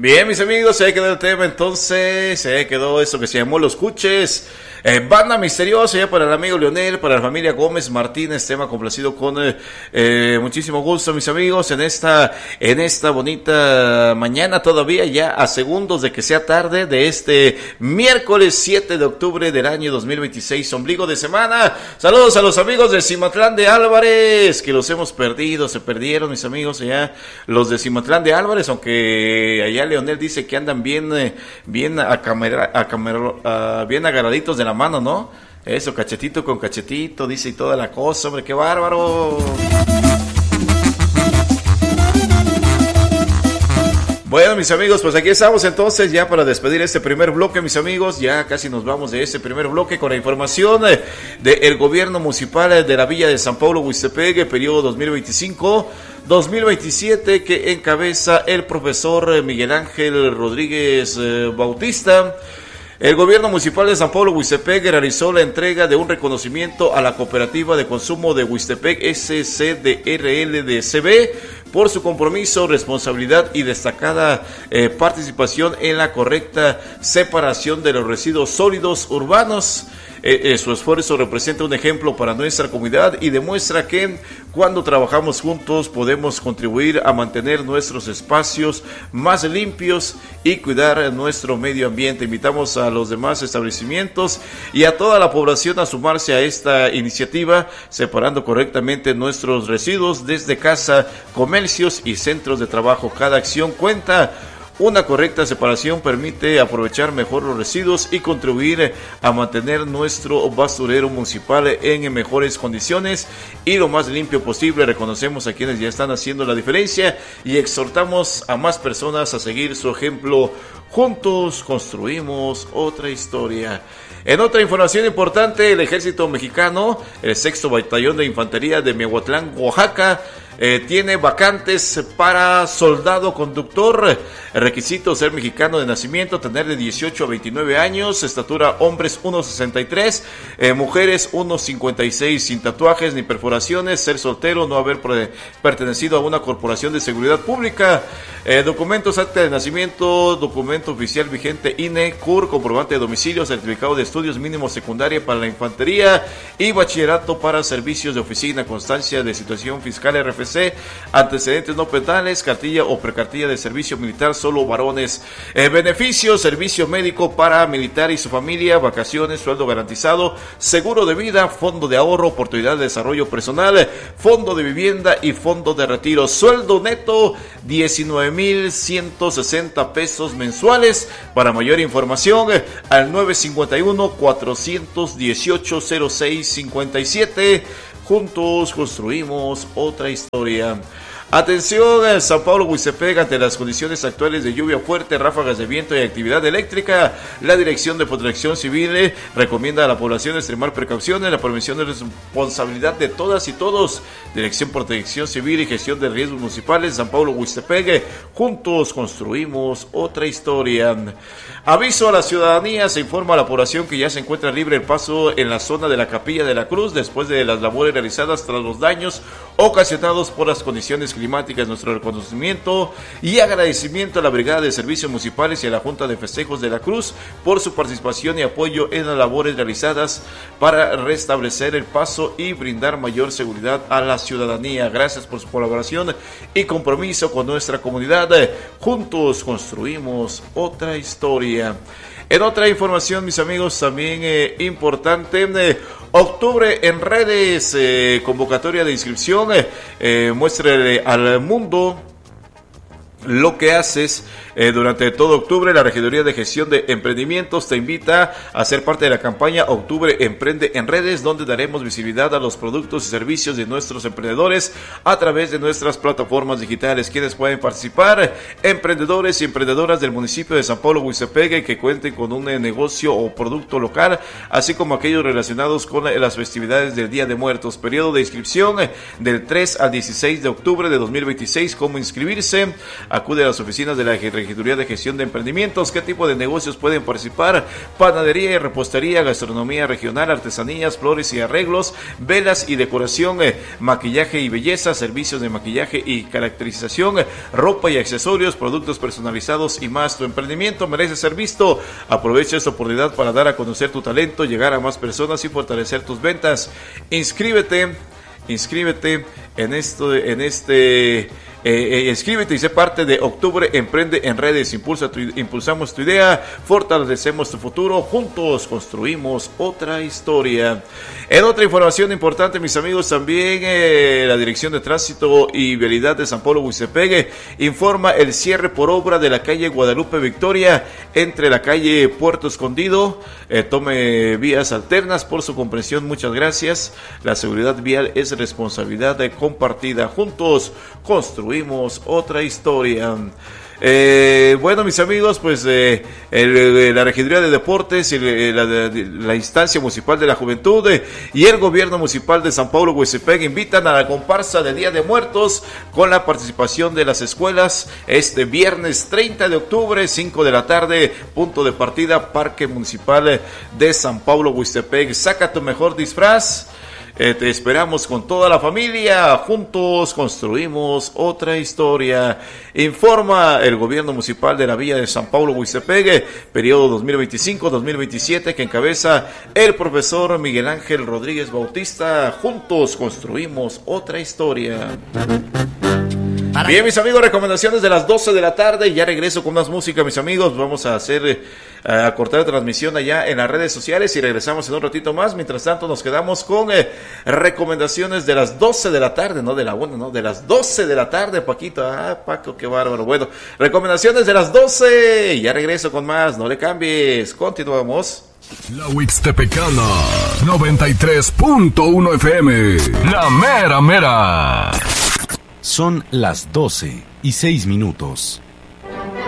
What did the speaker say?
Bien, mis amigos, se quedó el tema entonces, se quedó eso que se llamó Los Cuches. Banda Misteriosa, ya para el amigo Leonel, para la familia Gómez Martínez, tema complacido con muchísimo gusto, mis amigos, en esta bonita mañana todavía, ya a segundos de que sea tarde, de este miércoles 7 de octubre del año 2026, ombligo de semana. Saludos a los amigos de Cimatlán de Álvarez, que los hemos perdido, se perdieron, mis amigos, allá los de Cimatlán de Álvarez, aunque allá Leonel dice que andan bien agarraditos de la mano, ¿no? Eso, cachetito con cachetito, dice, y toda la cosa, hombre, qué bárbaro. Bueno, mis amigos, pues aquí estamos entonces ya para despedir este primer bloque, mis amigos. Ya casi nos vamos de este primer bloque con la información del gobierno municipal de la Villa de San Pablo Huixtepec, periodo 2027, que encabeza el profesor Miguel Ángel Rodríguez Bautista. El gobierno municipal de San Pablo Huixtepec realizó la entrega de un reconocimiento a la cooperativa de consumo de Huixtepec SCDRLDCB por su compromiso, responsabilidad y destacada participación en la correcta separación de los residuos sólidos urbanos. Su esfuerzo representa un ejemplo para nuestra comunidad y demuestra que cuando trabajamos juntos podemos contribuir a mantener nuestros espacios más limpios y cuidar nuestro medio ambiente. Invitamos a los demás establecimientos y a toda la población a sumarse a esta iniciativa, separando correctamente nuestros residuos desde casa, comercios y centros de trabajo. Cada acción cuenta. Una correcta separación permite aprovechar mejor los residuos y contribuir a mantener nuestro basurero municipal en mejores condiciones y lo más limpio posible. Reconocemos a quienes ya están haciendo la diferencia y exhortamos a más personas a seguir su ejemplo. Juntos construimos otra historia. En otra información importante, el ejército mexicano, el 6º Batallón de Infantería de Miahuatlán, Oaxaca, tiene vacantes para soldado conductor. El requisito: ser mexicano de nacimiento, tener de 18 a 29 años, estatura hombres 1.63, mujeres 1.56, sin tatuajes ni perforaciones, ser soltero, no haber pertenecido a una corporación de seguridad pública, documentos: acta de nacimiento, documento oficial vigente INE, CUR, comprobante de domicilio, certificado de estudios mínimos secundaria para la infantería y bachillerato para servicios de oficina, constancia de situación fiscal RFC, antecedentes no penales, cartilla o precartilla de servicio militar, solo varones. Beneficios: servicio médico para militar y su familia, vacaciones, sueldo garantizado, seguro de vida, fondo de ahorro, oportunidad de desarrollo personal, fondo de vivienda y fondo de retiro. Sueldo neto 19,160 pesos mensuales. Para mayor información al 951-418-0657. Juntos construimos otra historia. Atención, San Pablo Huixtepec, ante las condiciones actuales de lluvia fuerte, ráfagas de viento y actividad eléctrica, la Dirección de Protección Civil recomienda a la población extremar precauciones. La prevención es responsabilidad de todas y todos. Dirección Protección Civil y Gestión de Riesgos Municipales, San Pablo Huixtepec, juntos construimos otra historia. Aviso a la ciudadanía: se informa a la población que ya se encuentra libre el paso en la zona de la Capilla de la Cruz después de las labores realizadas tras los daños ocasionados por las condiciones climáticas. Nuestro reconocimiento y agradecimiento a la Brigada de Servicios Municipales y a la Junta de Festejos de la Cruz por su participación y apoyo en las labores realizadas para restablecer el paso y brindar mayor seguridad a la ciudadanía. Gracias por su colaboración y compromiso con nuestra comunidad. Juntos construimos otra historia. En otra información, mis amigos, también importante, octubre en redes, convocatoria de inscripción, muéstrele al mundo lo que haces. Durante todo octubre, la Regiduría de Gestión de Emprendimientos te invita a ser parte de la campaña Octubre Emprende en Redes, donde daremos visibilidad a los productos y servicios de nuestros emprendedores a través de nuestras plataformas digitales. Quienes pueden participar: emprendedores y emprendedoras del municipio de San Pablo Huixtepec que cuenten con un negocio o producto local, así como aquellos relacionados con las festividades del Día de Muertos. Periodo de inscripción del 3 al 16 de octubre de 2026. ¿Cómo inscribirse? Acude a las oficinas de la Regiduría de Gestión de Emprendimientos. ¿Qué tipo de negocios pueden participar? Panadería y repostería, gastronomía regional, artesanías, flores y arreglos, velas y decoración, maquillaje y belleza, servicios de maquillaje y caracterización, ropa y accesorios, productos personalizados y más. Tu emprendimiento merece ser visto. Aprovecha esta oportunidad para dar a conocer tu talento, llegar a más personas y fortalecer tus ventas. Inscríbete en inscríbete y sé parte de Octubre Emprende en Redes. Impulsamos tu idea, fortalecemos tu futuro, juntos construimos otra historia. En otra información importante, mis amigos, también la Dirección de Tránsito y Vialidad de San Pablo Huixtepec informa el cierre por obra de la calle Guadalupe Victoria entre la calle Puerto Escondido. Tome vías alternas. Por su comprensión, muchas gracias. La seguridad vial es responsabilidad compartida. Juntos construimos otra historia. Bueno, mis amigos, pues la Regiduría de Deportes y la Instancia Municipal de la Juventud y el Gobierno Municipal de San Pablo Huixtepec invitan a la comparsa de Día de Muertos con la participación de las escuelas este viernes 30 de octubre, 5 de la tarde, punto de partida, Parque Municipal de San Pablo Huixtepec. Saca tu mejor disfraz. Te esperamos con toda la familia. Juntos construimos otra historia. Informa el Gobierno Municipal de la Villa de San Pablo Huixtepec, periodo 2025-2027, que encabeza el profesor Miguel Ángel Rodríguez Bautista. Juntos construimos otra historia. Bien, mis amigos, recomendaciones de las 12 de la tarde. Ya regreso con más música, mis amigos. Vamos a a cortar la transmisión allá en las redes sociales y regresamos en un ratito más. Mientras tanto, nos quedamos con recomendaciones de las 12 de la tarde, no de la 1, no, de las 12 de la tarde, Paquito. Paco, qué bárbaro. Bueno, recomendaciones de las 12. Ya regreso con más. No le cambies. Continuamos. La Huixtepecana 93.1 FM. La mera mera. Son las 12:06.